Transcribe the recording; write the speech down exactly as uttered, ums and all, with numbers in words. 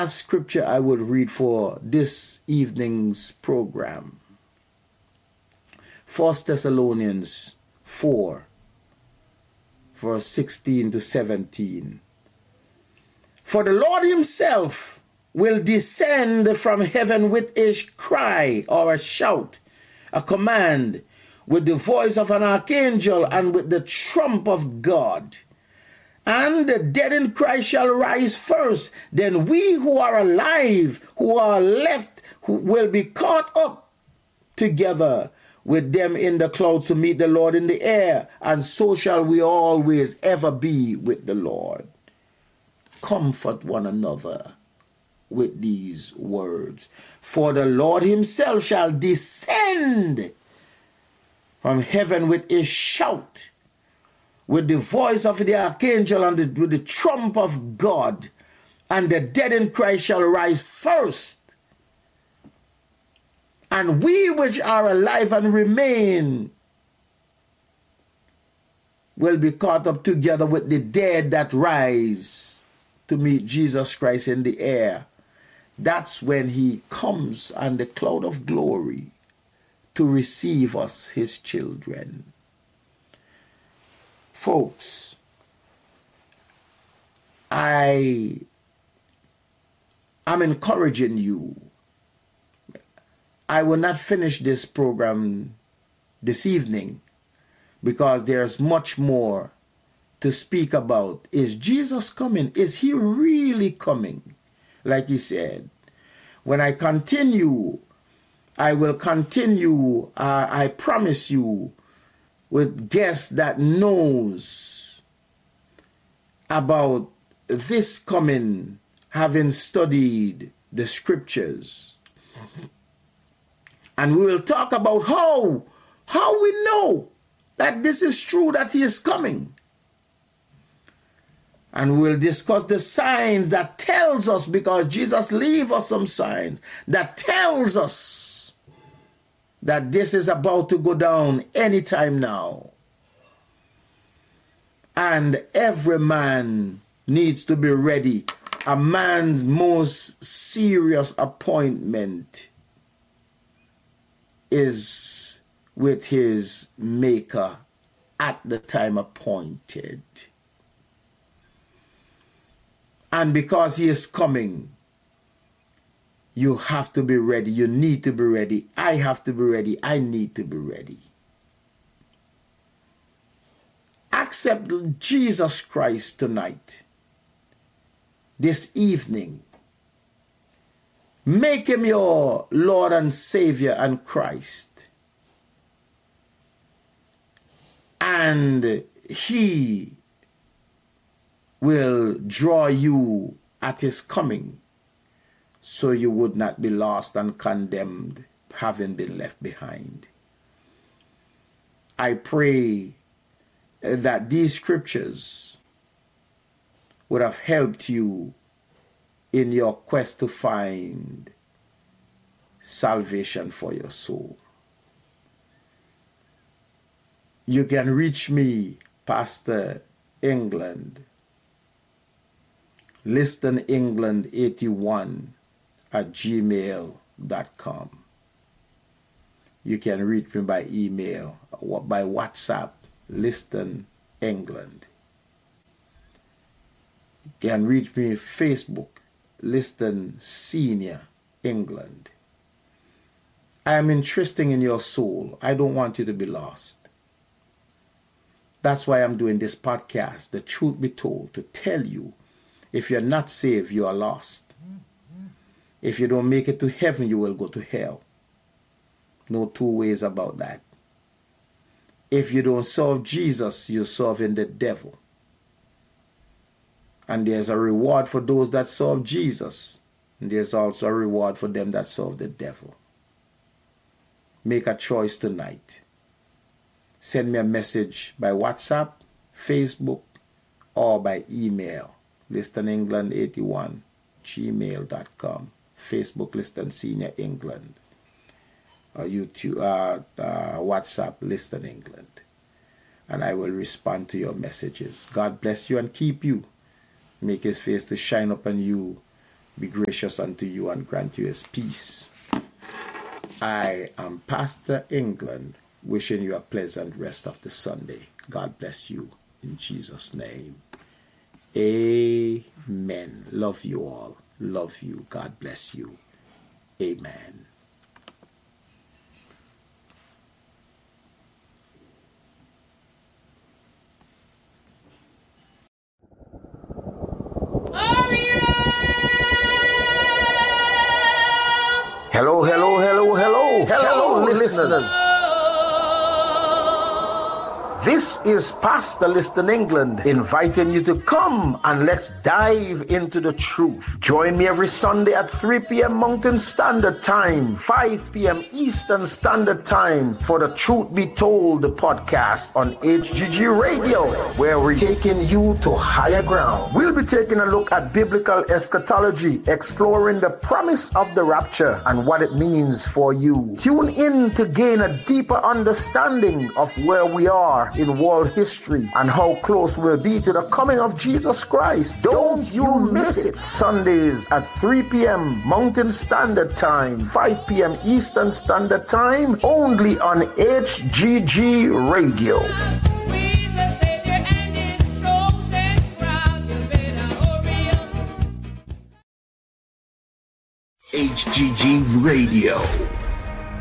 last scripture I will read for this evening's program. First Thessalonians four, verse sixteen to seventeen. For the Lord himself will descend from heaven with a cry or a shout, a command, with the voice of an archangel and with the trump of God. And the dead in Christ shall rise first. Then we who are alive, who are left, who will be caught up together with them in the clouds to meet the Lord in the air. And so shall we always ever be with the Lord. Comfort one another with these words. For the Lord himself shall descend from heaven with a shout, with the voice of the archangel and the, with the trump of God, and the dead in Christ shall rise first. And we which are alive and remain will be caught up together with the dead that rise to meet Jesus Christ in the air. That's when he comes on the cloud of glory to receive us, his children. Folks, I am encouraging you. I will not finish this program this evening because there's much more to speak about. Is Jesus coming? Is he really coming? Like he said, when I continue, I will continue, uh, I promise you, with guests that knows about this coming, having studied the scriptures. And we will talk about how, how we know that this is true, that he is coming. And we'll discuss the signs that tells us, because Jesus leave us some signs that tells us that this is about to go down anytime now. And every man needs to be ready. A man's most serious appointment is with his maker at the time appointed. And because he is coming, you have to be ready. You need to be ready. I have to be ready. I need to be ready. Accept Jesus Christ tonight, this evening. Make him your Lord and Savior and Christ. And he will draw you at his coming, so you would not be lost and condemned, having been left behind. I pray that these scriptures would have helped you in your quest to find salvation for your soul. You can reach me, Pastor England, Liston England eighty-one at gmail dot com. You can reach me by email, by WhatsApp, Liston England. You can reach me on Facebook, Liston Senior England. I am interested in your soul. I don't want you to be lost. That's why I'm doing this podcast, The Truth Be Told, to tell you, if you're not saved, you are lost. If you don't make it to heaven, you will go to hell. No two ways about that. If you don't serve Jesus, you're serving the devil. And there's a reward for those that serve Jesus. And there's also a reward for them that serve the devil. Make a choice tonight. Send me a message by WhatsApp, Facebook, or by email. Liston England eighty-one, gmail dot com. Facebook, Liston Senior England. Or YouTube, uh, uh, WhatsApp, Liston England. And I will respond to your messages. God bless you and keep you. Make his face to shine upon you be gracious unto you and grant you his peace. I am Pastor England, wishing you a pleasant rest of the Sunday. God bless you in Jesus' name. Amen. Love you all. Love you. God bless you. Amen. Hello, hello, hello, hello, hello, listeners. This is Pastor Liston England inviting you to come and let's dive into the truth. Join me every Sunday at three p.m. Mountain Standard Time, five p.m. Eastern Standard Time for the Truth Be Told, the podcast on H G G Radio, where we're taking you to higher ground. We'll be taking a look at biblical eschatology, exploring the promise of the rapture and what it means for you. Tune in to gain a deeper understanding of where we are in world history and how close we'll be to the coming of Jesus Christ. Don't you miss it. Sundays at three p.m. Mountain Standard Time, five p.m. Eastern Standard Time, only on H G G Radio. H G G Radio.